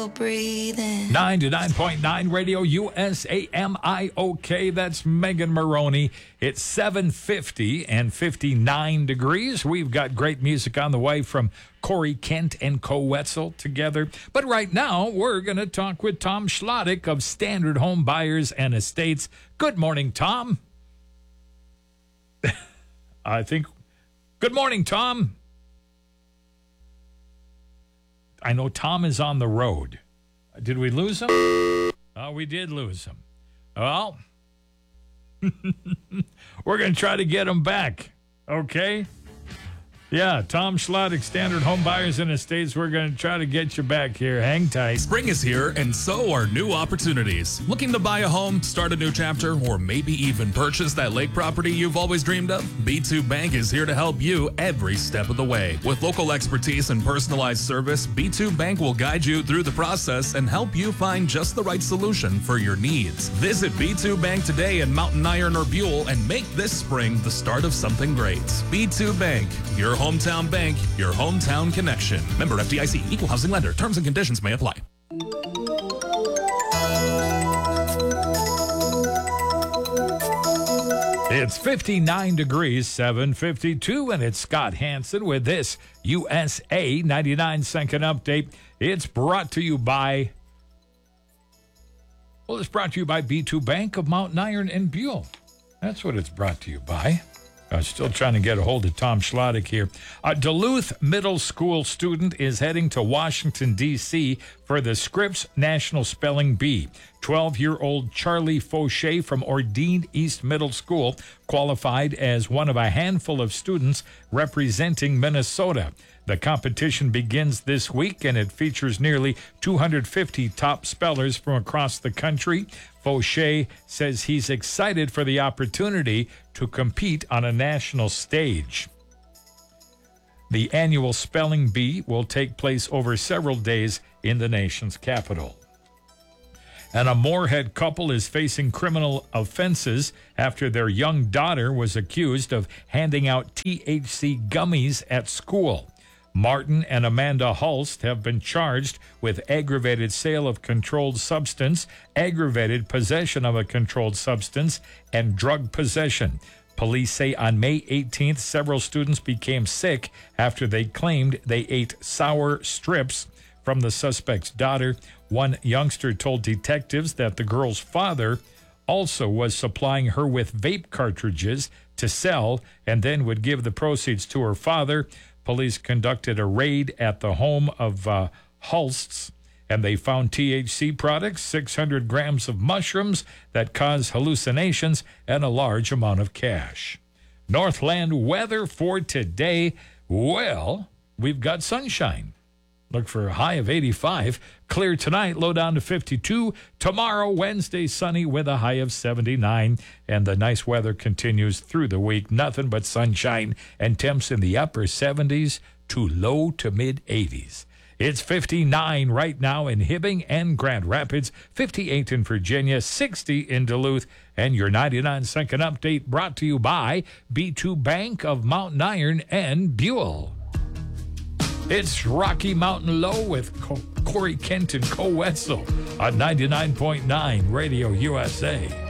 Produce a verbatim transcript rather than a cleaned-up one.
still breathing. nine to nine point nine Radio U S A M I O K. That's Megan Maroney. It's seven fifty and fifty-nine degrees. We've got great music on the way from Corey Kent and Co Wetzel together. But right now, we're going to talk with Tom Schlottick of Standard Home Buyers and Estates. Good morning, Tom. I think. Good morning, Tom. I know Tom is on the road. Did we lose him? Oh, we did lose him. Well, we're going to try to get him back. Okay? Yeah, Tom Schlottick, Standard Home Buyers and Estates. We're going to try to get you back here. Hang tight. Spring is here, and so are new opportunities. Looking to buy a home, start a new chapter, or maybe even purchase that lake property you've always dreamed of? B two Bank is here to help you every step of the way. With local expertise and personalized service, B two Bank will guide you through the process and help you find just the right solution for your needs. Visit B two Bank today in Mountain Iron or Buell and make this spring the start of something great. B two Bank, your hometown bank, your hometown connection. Member F D I C, equal housing lender. Terms and conditions may apply. It's fifty-nine degrees, seven fifty-two, and it's Scott Hansen with this U S A ninety-nine second update. It's brought to you by, well, it's brought to you by B two Bank of Mountain Iron and Buell. That's what it's brought to you by. I'm still trying to get a hold of Tom Schlottick here. A Duluth Middle School student is heading to Washington, D C for the Scripps National Spelling Bee. twelve-year-old Charlie Fauché from Ordine East Middle School qualified as one of a handful of students representing Minnesota. The competition begins this week, and it features nearly two hundred fifty top spellers from across the country. Fauché says he's excited for the opportunity to compete on a national stage. The annual spelling bee will take place over several days in the nation's capital. And a Moorhead couple is facing criminal offenses after their young daughter was accused of handing out T H C gummies at school. Martin and Amanda Hulst have been charged with aggravated sale of controlled substance, aggravated possession of a controlled substance, and drug possession. Police say on May eighteenth, several students became sick after they claimed they ate sour strips from the suspect's daughter. One youngster told detectives that the girl's father also was supplying her with vape cartridges to sell and then would give the proceeds to her father. Police conducted a raid at the home of uh, Hulst's, and they found T H C products, six hundred grams of mushrooms that cause hallucinations, and a large amount of cash. Northland weather for today. Well, we've got sunshine. Look for a high of eighty-five. Clear tonight, low down to fifty-two. Tomorrow, Wednesday, sunny with a high of seventy-nine. And the nice weather continues through the week. Nothing but sunshine and temps in the upper seventies to low to mid eighties. It's fifty-nine right now in Hibbing and Grand Rapids, fifty-eight in Virginia, sixty in Duluth. And your ninety-nine second update brought to you by B two Bank of Mountain Iron and Buell. It's Rocky Mountain Low with Co- Corey Kent and Co Wetzel on ninety-nine point nine Radio U S A.